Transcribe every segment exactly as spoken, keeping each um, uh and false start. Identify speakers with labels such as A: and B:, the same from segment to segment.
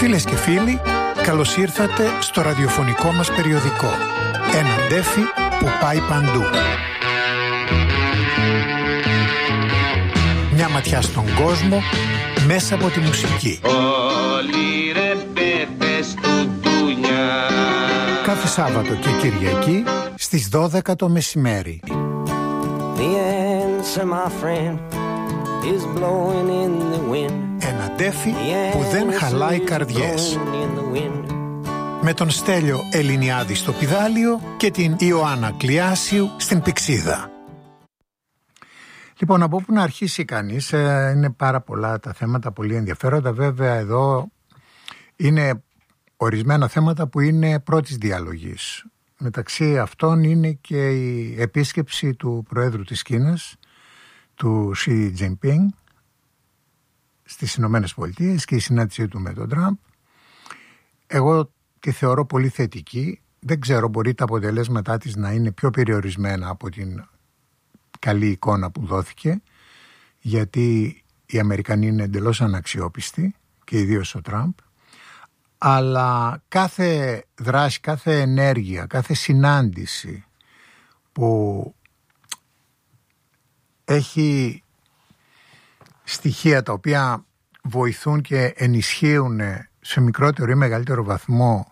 A: Φίλες και φίλοι, καλώς ήρθατε στο ραδιοφωνικό μας περιοδικό. Ένα ντέφι που πάει παντού. Μια ματιά στον κόσμο μέσα από τη μουσική.
B: Όλοι ρε πέπες του ντουνιά.
A: Κάθε Σάββατο και Κυριακή στις δώδεκα το μεσημέρι.
C: The answer, my friend, is blowing in the wind.
A: Ένα ντέφι που δεν χαλάει καρδιές. Με τον Στέλιο Ελληνιάδη στο πηδάλιο και την Ιωάννα Κλιάσιου στην πηξίδα. Λοιπόν, από πού να αρχίσει κανείς, ε, είναι πάρα πολλά τα θέματα, πολύ ενδιαφέροντα. Βέβαια εδώ είναι ορισμένα θέματα που είναι πρώτης διαλογής. Μεταξύ αυτών είναι και η επίσκεψη του Προέδρου της Κίνας, του Σι Τζινπίνγκ, στις Ηνωμένες Πολιτείες και η συνάντησή του με τον Τραμπ. Εγώ τη θεωρώ πολύ θετική. Δεν ξέρω, μπορεί τα αποτελέσματά της να είναι πιο περιορισμένα από την καλή εικόνα που δόθηκε, γιατί οι Αμερικανοί είναι εντελώς αναξιόπιστοι και ιδίως ο Τραμπ. Αλλά κάθε δράση, κάθε ενέργεια, κάθε συνάντηση που έχει στοιχεία τα οποία βοηθούν και ενισχύουν σε μικρότερο ή μεγαλύτερο βαθμό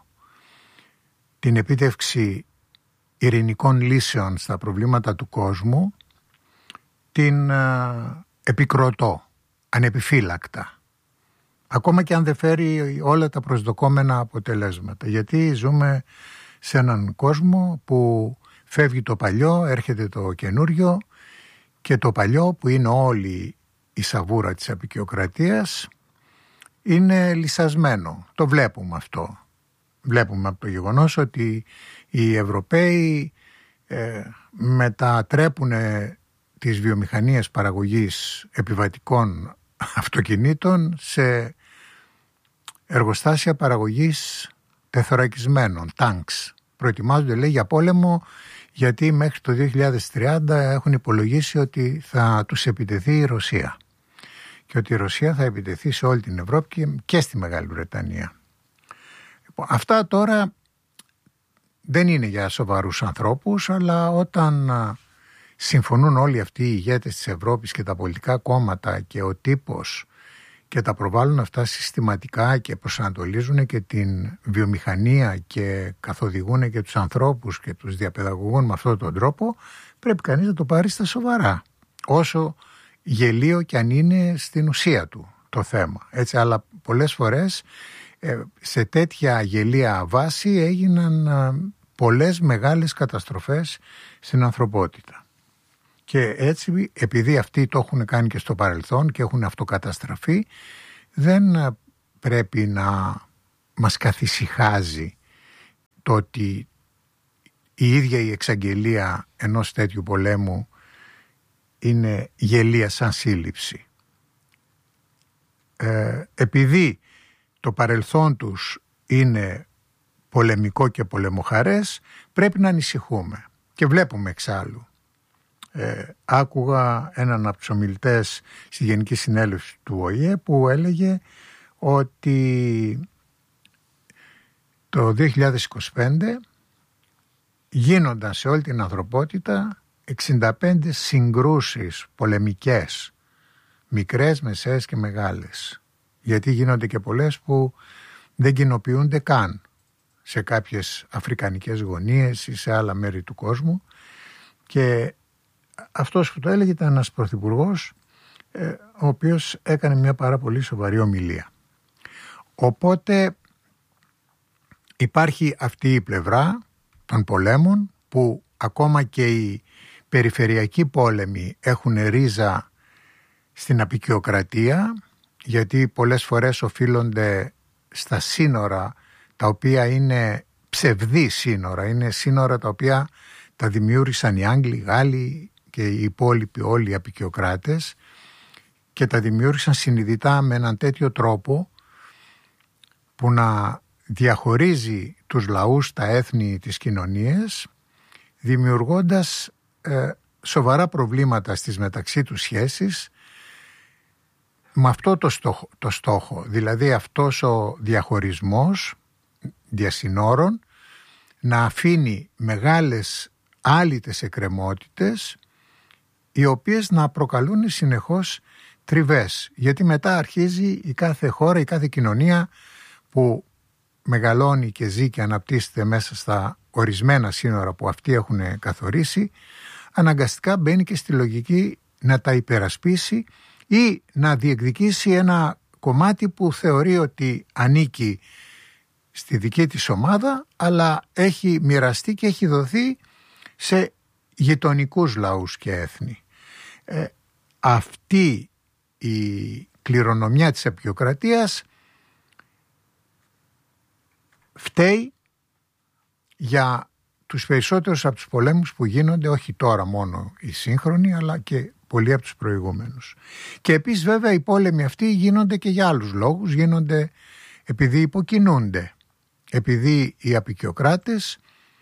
A: την επίτευξη ειρηνικών λύσεων στα προβλήματα του κόσμου, την ε, επικροτώ ανεπιφύλακτα. Ακόμα και αν δεν φέρει όλα τα προσδοκόμενα αποτελέσματα. Γιατί ζούμε σε έναν κόσμο που φεύγει το παλιό, έρχεται το καινούριο, και το παλιό, που είναι όλη η σαβούρα της αποικιοκρατίας, είναι λυσασμένο. Το βλέπουμε αυτό. Βλέπουμε από το γεγονός ότι οι Ευρωπαίοι ε, μετατρέπουν τις βιομηχανίες παραγωγής επιβατικών αυτοκινήτων σε εργοστάσια παραγωγής τεθωρακισμένων, τάγκς. Προετοιμάζονται, λέει, για πόλεμο, γιατί μέχρι το δύο χιλιάδες τριάντα έχουν υπολογίσει ότι θα τους επιτεθεί η Ρωσία και ότι η Ρωσία θα επιτεθεί σε όλη την Ευρώπη και στη Μεγάλη Βρετανία. Λοιπόν, αυτά τώρα δεν είναι για σοβαρούς ανθρώπους, αλλά όταν συμφωνούν όλοι αυτοί οι ηγέτες της Ευρώπης και τα πολιτικά κόμματα και ο τύπος και τα προβάλλουν αυτά συστηματικά και προσανατολίζουν και την βιομηχανία και καθοδηγούν και τους ανθρώπους και τους διαπαιδαγωγούν με αυτόν τον τρόπο, πρέπει κανείς να το πάρει στα σοβαρά, όσο γελίο και αν είναι στην ουσία του το θέμα. Έτσι, αλλά πολλές φορές σε τέτοια γελία βάση έγιναν πολλές μεγάλες καταστροφές στην ανθρωπότητα. Και έτσι, επειδή αυτοί το έχουν κάνει και στο παρελθόν και έχουν αυτοκαταστραφεί, δεν πρέπει να μας καθησυχάζει το ότι η ίδια η εξαγγελία ενός τέτοιου πολέμου είναι γελία σαν σύλληψη. Ε, επειδή το παρελθόν τους είναι πολεμικό και πολεμοχαρές, πρέπει να ανησυχούμε. Και βλέπουμε εξάλλου. Ε, άκουγα έναν από τους ομιλητές στη Γενική Συνέλευση του Ο Η Ε που έλεγε ότι το δύο χιλιάδες είκοσι πέντε γίνονταν σε όλη την ανθρωπότητα εξήντα πέντε συγκρούσεις πολεμικές, μικρές, μεσαίες και μεγάλες, γιατί γίνονται και πολλές που δεν κοινοποιούνται καν σε κάποιες αφρικανικές γωνίες ή σε άλλα μέρη του κόσμου. Και αυτός που το έλεγε ήταν ένας πρωθυπουργός, ε, ο οποίος έκανε μια πάρα πολύ σοβαρή ομιλία. Οπότε υπάρχει αυτή η πλευρά των πολέμων, που ακόμα και οι περιφερειακοί πόλεμοι έχουν ρίζα στην αποικιοκρατία, γιατί πολλές φορές οφείλονται στα σύνορα τα οποία είναι ψευδή σύνορα, είναι σύνορα τα οποία τα δημιούργησαν οι Άγγλοι, οι Γάλλοι και οι υπόλοιποι όλοι οι αποικιοκράτες, και τα δημιούργησαν συνειδητά με έναν τέτοιο τρόπο που να διαχωρίζει τους λαούς, τα έθνη, τις κοινωνίες, δημιουργώντας ε, σοβαρά προβλήματα στις μεταξύ τους σχέσεις, με αυτό το στόχο, το στόχο, δηλαδή αυτός ο διαχωρισμός διασυνόρων να αφήνει μεγάλες άλυτες εκκρεμότητες οι οποίες να προκαλούν συνεχώς τριβές, γιατί μετά αρχίζει η κάθε χώρα, η κάθε κοινωνία που μεγαλώνει και ζει και αναπτύσσεται μέσα στα ορισμένα σύνορα που αυτοί έχουν καθορίσει, αναγκαστικά μπαίνει και στη λογική να τα υπερασπίσει ή να διεκδικήσει ένα κομμάτι που θεωρεί ότι ανήκει στη δική της ομάδα, αλλά έχει μοιραστεί και έχει δοθεί σε γειτονικούς λαούς και έθνη. Ε, αυτή η κληρονομιά της απεικιοκρατίας φταίει για τους περισσότερους από τους πολέμους που γίνονται, όχι τώρα μόνο οι σύγχρονοι, αλλά και πολλοί από τους προηγούμενους. Και επίσης βέβαια οι πόλεμοι αυτοί γίνονται και για άλλους λόγους, γίνονται επειδή υποκινούνται, επειδή οι απεικιοκράτες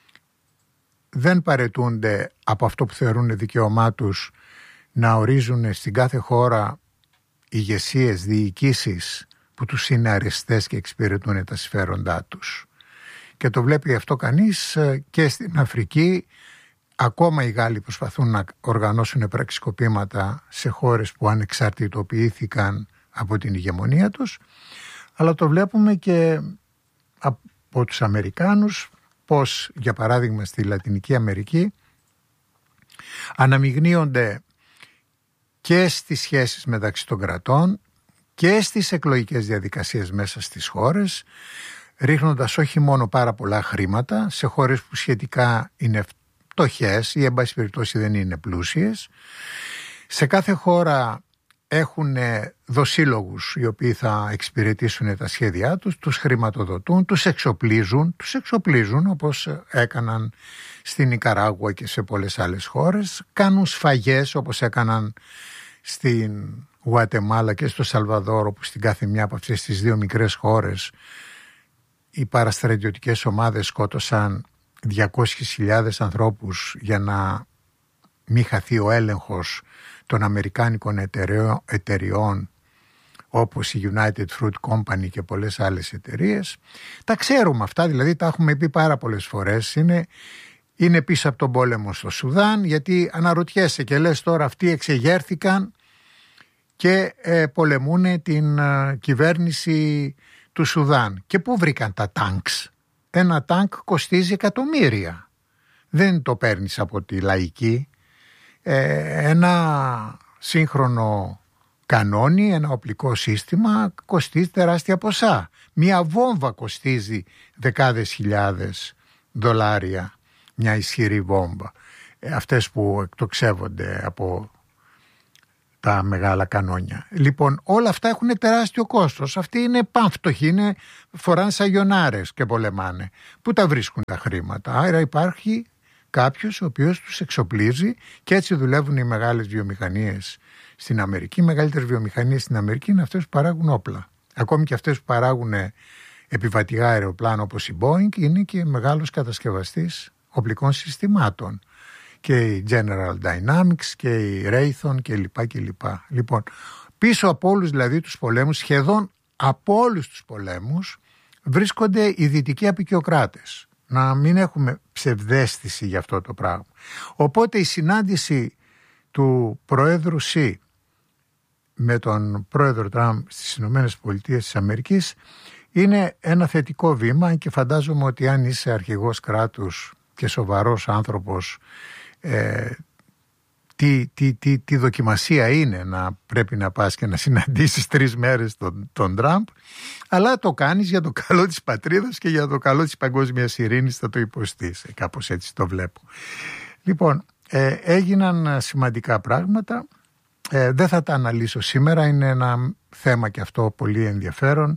A: δεν παραιτούνται από αυτό που θεωρούν δικαίωμά τους να ορίζουν στην κάθε χώρα ηγεσίες, διοικήσεις που τους είναι αρεστές και εξυπηρετούν τα συμφέροντά τους. Και το βλέπει αυτό κανείς και στην Αφρική. Ακόμα οι Γάλλοι προσπαθούν να οργανώσουν πραξικοπήματα σε χώρες που ανεξαρτητοποιήθηκαν από την ηγεμονία τους, αλλά το βλέπουμε και από τους Αμερικάνους, πως για παράδειγμα στη Λατινική Αμερική αναμειγνύονται και στις σχέσεις μεταξύ των κρατών και στις εκλογικές διαδικασίες μέσα στις χώρες, ρίχνοντας όχι μόνο πάρα πολλά χρήματα σε χώρες που σχετικά είναι φτωχές ή εν πάση περιπτώσει δεν είναι πλούσιες. Σε κάθε χώρα έχουν δοσύλλογους οι οποίοι θα εξυπηρετήσουν τα σχέδιά τους, τους χρηματοδοτούν, τους εξοπλίζουν, τους εξοπλίζουν όπως έκαναν στην Νικαράγουα και σε πολλές άλλες χώρες, κάνουν σφαγές όπως έκαναν στην Γουατεμάλα και στο Σαλβαδόρ, όπου στην κάθε μια από αυτές τις δύο μικρές χώρες οι παραστρατιωτικές ομάδες σκότωσαν διακόσιες χιλιάδες ανθρώπους για να μην χαθεί ο έλεγχος των αμερικάνικων εταιριών όπως η United Fruit Company και πολλές άλλες εταιρείες. Τα ξέρουμε αυτά, δηλαδή τα έχουμε πει πάρα πολλές φορές. Είναι, είναι πίσω από τον πόλεμο στο Σουδάν, γιατί αναρωτιέσαι και λες τώρα αυτοί εξεγέρθηκαν και ε, πολεμούν την ε, κυβέρνηση του Σουδάν. Και πού βρήκαν τα τάγκς? Ένα τάγκ κοστίζει εκατομμύρια. Δεν το παίρνεις από τη λαϊκή. Ε, ένα σύγχρονο κανόνι, ένα οπλικό σύστημα κοστίζει τεράστια ποσά. Μία βόμβα κοστίζει δεκάδες χιλιάδες δολάρια, μια ισχυρή βόμβα. Ε, αυτές που εκτοξεύονται από τα μεγάλα κανόνια. Λοιπόν, όλα αυτά έχουν τεράστιο κόστος. Αυτοί είναι πανφτωχοί, είναι, φοράνε σαγιονάρες και πολεμάνε. Πού τα βρίσκουν τα χρήματα? Άρα υπάρχει κάποιος ο οποίος τους εξοπλίζει και έτσι δουλεύουν οι μεγάλες βιομηχανίες στην Αμερική. Οι μεγαλύτερες βιομηχανίες στην Αμερική είναι αυτές που παράγουν όπλα. Ακόμη και αυτές που παράγουν επιβατικά αεροπλάνα όπως η Boeing είναι και μεγάλος κατασκευαστής οπλικών συστημάτων. Και η General Dynamics και η Raytheon και λοιπά και λοιπά. Λοιπόν, πίσω από όλους δηλαδή τους πολέμους, σχεδόν από όλους τους πολέμους, βρίσκονται οι δυτικοί απεικιοκράτες. Να μην έχουμε ψευδαίσθηση για αυτό το πράγμα. Οπότε η συνάντηση του Προέδρου Σι με τον Πρόεδρο Τραμπ στις Ηνωμένες Πολιτείες της Αμερικής είναι ένα θετικό βήμα και φαντάζομαι ότι αν είσαι αρχηγός κράτους και σοβαρός άνθρωπος, ε, τι, τι, τι, τι δοκιμασία είναι να πρέπει να πας και να συναντήσεις τρεις μέρες τον, τον Τραμπ, αλλά το κάνεις για το καλό της πατρίδας και για το καλό της παγκόσμιας ειρήνης, θα το υποστείς. Ε, κάπως έτσι το βλέπω. Λοιπόν, ε, έγιναν σημαντικά πράγματα. Ε, δεν θα τα αναλύσω σήμερα, είναι ένα θέμα και αυτό πολύ ενδιαφέρον.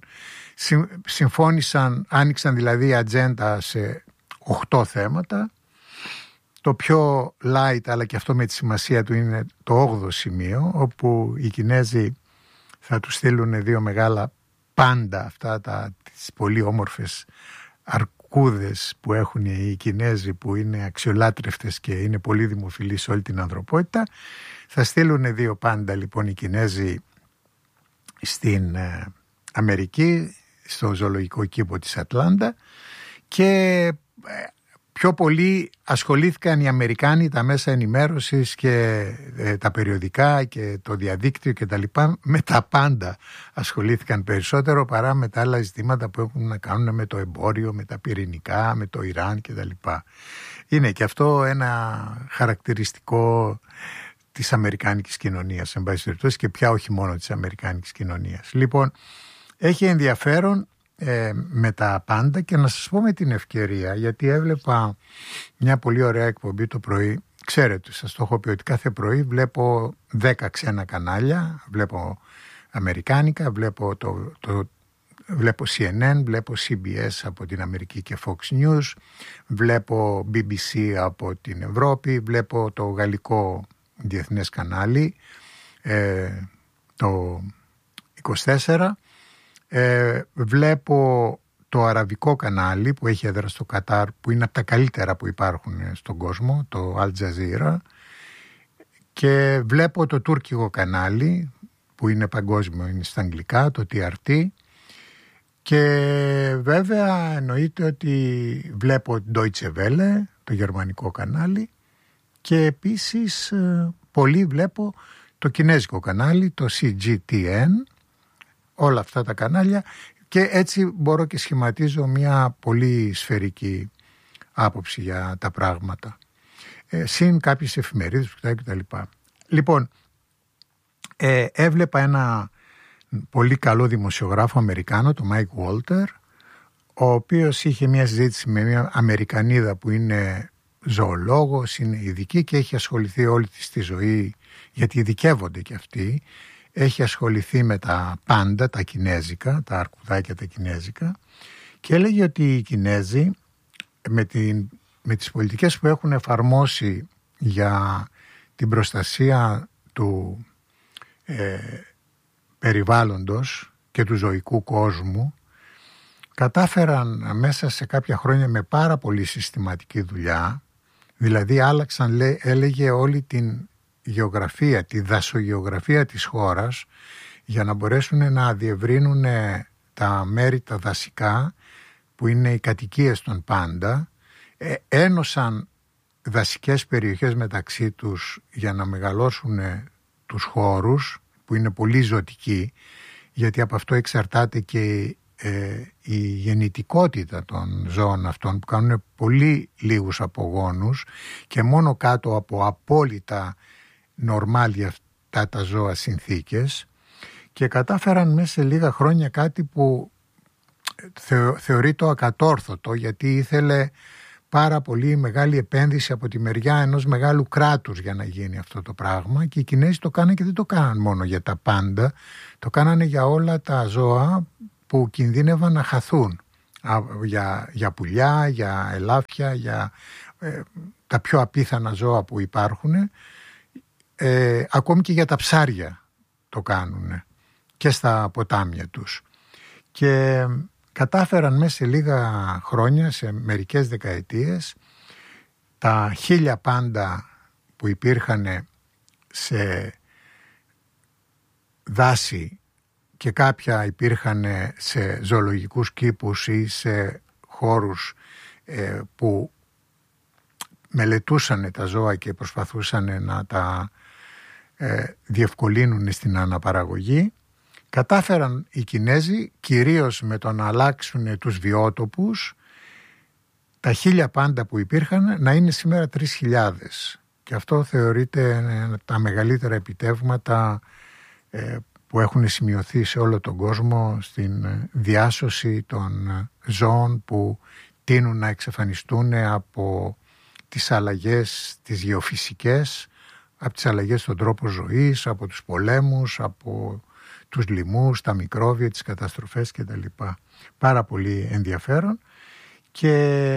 A: Συμφώνησαν, άνοιξαν δηλαδή ατζέντα σε οχτώ θέματα. Το πιο light, αλλά και αυτό με τη σημασία του, είναι το όγδοο σημείο, όπου οι Κινέζοι θα τους στείλουν δύο μεγάλα πάντα, αυτά τα, τις πολύ όμορφες αρκούδες που έχουν οι Κινέζοι, που είναι αξιολάτρευτες και είναι πολύ δημοφιλείς σε όλη την ανθρωπότητα. Θα στείλουν δύο πάντα λοιπόν οι Κινέζοι στην ε, Αμερική, στο ζωολογικό κήπο της Ατλάντα, και ε, πιο πολύ ασχολήθηκαν οι Αμερικάνοι, τα μέσα ενημέρωσης και ε, τα περιοδικά και το διαδίκτυο και τα λοιπά, με τα πάντα ασχολήθηκαν περισσότερο παρά με τα άλλα ζητήματα που έχουν να κάνουν με το εμπόριο, με τα πυρηνικά, με το Ιράν και τα λοιπά. Είναι και αυτό ένα χαρακτηριστικό της αμερικάνικης κοινωνίας, εν πάση περιπτώσει, και πια όχι μόνο της αμερικάνικης κοινωνίας. Λοιπόν, έχει ενδιαφέρον ε, με τα πάντα, και να σας πω με την ευκαιρία, γιατί έβλεπα μια πολύ ωραία εκπομπή το πρωί. Ξέρετε, σας το έχω πει ότι κάθε πρωί βλέπω δέκα ξένα κανάλια, βλέπω αμερικάνικα, βλέπω το, το βλέπω σι εν εν, βλέπω σι μπι ες από την Αμερική και Fox News, βλέπω μπι μπι σι από την Ευρώπη, βλέπω το γαλλικό διεθνές κανάλι, ε, το είκοσι τέσσερα, ε, βλέπω το αραβικό κανάλι που έχει έδρα στο Κατάρ, που είναι από τα καλύτερα που υπάρχουν στον κόσμο, το Al Jazeera, και βλέπω το τουρκικό κανάλι που είναι παγκόσμιο, είναι στα αγγλικά, το τι αρ τι, και βέβαια εννοείται ότι βλέπω Deutsche Welle, το γερμανικό κανάλι, και επίσης πολύ βλέπω το κινέζικο κανάλι, το σι τζι τι εν, όλα αυτά τα κανάλια, και έτσι μπορώ και σχηματίζω μια πολύ σφαιρική άποψη για τα πράγματα. Ε, συν κάποιες εφημερίδες κτλ. Λοιπόν, ε, έβλεπα ένα πολύ καλό δημοσιογράφο Αμερικάνο, το Mike Walter, ο οποίος είχε μια συζήτηση με μια Αμερικανίδα που είναι ζωολόγος, είναι ειδική και έχει ασχοληθεί όλη της τη ζωή, γιατί ειδικεύονται και αυτοί, έχει ασχοληθεί με τα πάντα, τα κινέζικα, τα αρκουδάκια τα κινέζικα, και έλεγε ότι οι Κινέζοι με, την, με τις πολιτικές που έχουν εφαρμόσει για την προστασία του ε, περιβάλλοντος και του ζωικού κόσμου, κατάφεραν μέσα σε κάποια χρόνια με πάρα πολύ συστηματική δουλειά, δηλαδή άλλαξαν, λέ, έλεγε, όλη την γεωγραφία, τη δασογεωγραφία της χώρας, για να μπορέσουν να διευρύνουν τα μέρη τα δασικά που είναι οι κατοικίες των πάντα, ε, ένωσαν δασικές περιοχές μεταξύ τους για να μεγαλώσουν τους χώρους που είναι πολύ ζωτικοί, γιατί από αυτό εξαρτάται και ε, η γεννητικότητα των ζώων αυτών, που κάνουν πολύ λίγους απογόνους και μόνο κάτω από απόλυτα νορμάλ για αυτά τα ζώα συνθήκες, και κατάφεραν μέσα σε λίγα χρόνια κάτι που θεω, θεωρεί το ακατόρθωτο, γιατί ήθελε πάρα πολύ μεγάλη επένδυση από τη μεριά ενός μεγάλου κράτους για να γίνει αυτό το πράγμα, και οι Κινέζοι το κάνανε, και δεν το κάνανε μόνο για τα πάντα, το κάνανε για όλα τα ζώα που κινδύνευαν να χαθούν, για, για πουλιά, για ελάφια, για ε, τα πιο απίθανα ζώα που υπάρχουν, ε, ακόμη και για τα ψάρια το κάνουν και στα ποτάμια τους. Και κατάφεραν μέσα σε λίγα χρόνια, σε μερικές δεκαετίες, τα χίλια πάντα που υπήρχαν σε δάση και κάποια υπήρχαν σε ζωολογικούς κήπους ή σε χώρους ε, που μελετούσαν τα ζώα και προσπαθούσαν να τα ε, διευκολύνουν στην αναπαραγωγή, κατάφεραν οι Κινέζοι, κυρίως με το να αλλάξουν τους βιότοπους, τα χίλια πάντα που υπήρχαν να είναι σήμερα τρεις χιλιάδες. Και αυτό θεωρείται τα μεγαλύτερα επιτεύγματα ε, που έχουν σημειωθεί σε όλο τον κόσμο στην διάσωση των ζώων που τείνουν να εξαφανιστούν από τις αλλαγές τις γεωφυσικές, από τις αλλαγές στον τρόπο ζωής, από τους πολέμους, από τους λοιμούς, τα μικρόβια, τις καταστροφές κτλ. Πάρα πολύ ενδιαφέρον, και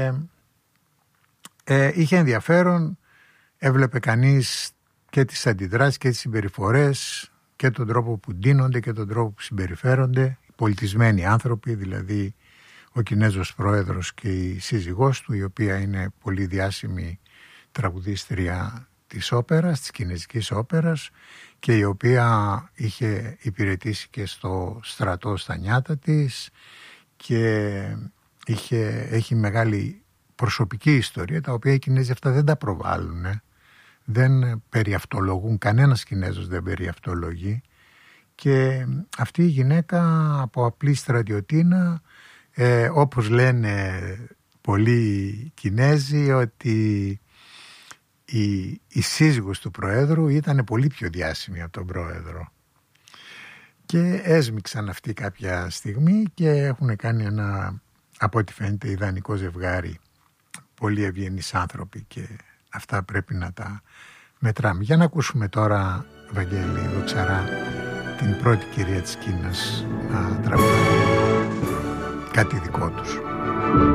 A: ε, είχε ενδιαφέρον, έβλεπε κανείς και τις αντιδράσεις και τις συμπεριφορές και τον τρόπο που ντύνονται και τον τρόπο που συμπεριφέρονται οι πολιτισμένοι άνθρωποι, δηλαδή ο Κινέζος πρόεδρος και η σύζυγός του, η οποία είναι πολύ διάσημη τραγουδίστρια της όπερας, της κινέζικης όπερας, και η οποία είχε υπηρετήσει και στο στρατό στα νιάτα της και είχε, έχει μεγάλη προσωπική ιστορία, τα οποία οι Κινέζοι αυτά δεν τα προβάλλουν, ε. δεν περιαυτολογούν, κανένας Κινέζος δεν περιαυτολογεί, και αυτή η γυναίκα από απλή στρατιωτίνα, ε, όπως λένε πολλοί Κινέζοι, ότι η, η σύζυγος του Προέδρου ήταν πολύ πιο διάσημη από τον Πρόεδρο, και έσμιξαν αυτοί κάποια στιγμή και έχουν κάνει ένα, από ό,τι φαίνεται, ιδανικό ζευγάρι, πολύ ευγενείς άνθρωποι, και αυτά πρέπει να τα μετράμε. Για να ακούσουμε τώρα, Βαγγέλη Δοξαρά, την πρώτη κυρία της Κίνας να τραγουδάει κάτι δικό τους.